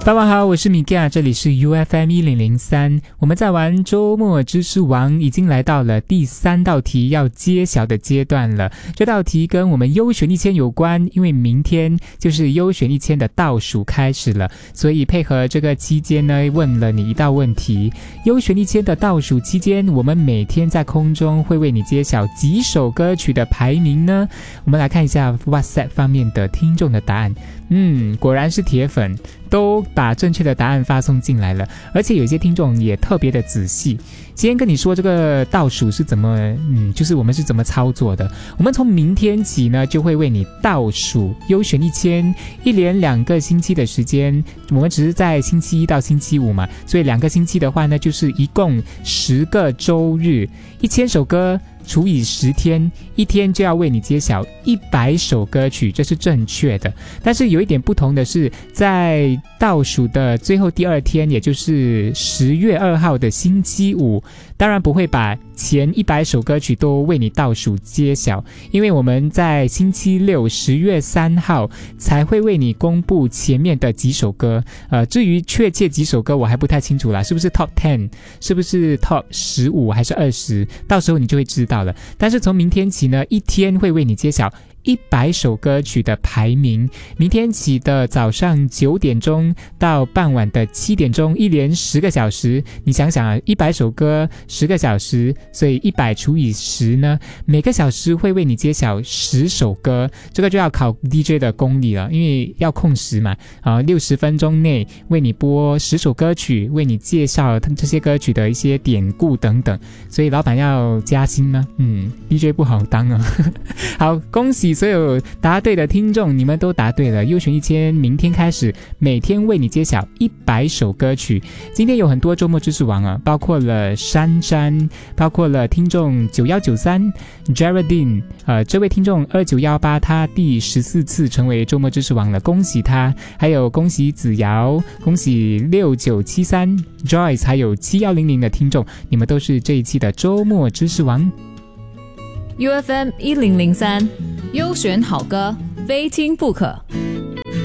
傍晚好，我是米嘎，这里是 UFM 1003。我们在玩周末知识王，已经来到了第3道题要揭晓的阶段了。这道题跟我们优选一千有关，因为明天就是优选一千的倒数开始了，所以配合这个期间呢，问了你一道问题。优选一千的倒数期间，我们每天在空中会为你揭晓几首歌曲的排名呢？我们来看一下 WhatsApp 方面的听众的答案。果然是铁粉，都把正确的答案发送进来了，而且有些听众也特别的仔细。今天跟你说这个倒数是怎么，就是我们是怎么操作的。我们从明天起呢，就会为你倒数优选1000，一连2个星期的时间。我们只是在星期一到星期五嘛，所以2个星期的话呢，就是一共10个周日，1000首歌除以10天，一天就要为你揭晓100首歌曲，这是正确的。但是有一点不同的是，在倒数的最后第2天，也就是10月2号的星期五，当然不会把前100首歌曲都为你倒数揭晓，因为我们在星期六10月3号才会为你公布前面的几首歌。至于确切几首歌我还不太清楚啦，是不是 Top 10， 是不是 Top 15还是20，到时候你就会知道了。但是从明天起呢，一天会为你揭晓100首歌曲的排名。明天起的早上9点钟到傍晚的7点钟，一连10个小时。你想想啊，100首歌10个小时，所以100除以10呢，每个小时会为你揭晓10首歌。这个就要考 DJ 的功力了，因为要控时嘛，60分钟内为你播10首歌曲，为你介绍这些歌曲的一些典故等等。所以老板要加薪吗？DJ 不好当啊。好，恭喜所有答对的听众，你们都答对了。优选1000明天开始，每天为你揭晓100首歌曲。今天有很多周末知识王啊，包括了珊珊，包括了听众9193 Geraldine， 这位听众2918，他第14次成为周末知识王了，恭喜他。还有恭喜子瑶，恭喜6973 Joyce， 还有7100的听众，你们都是这一期的周末知识王。 UFM 1003，优选好歌，非听不可。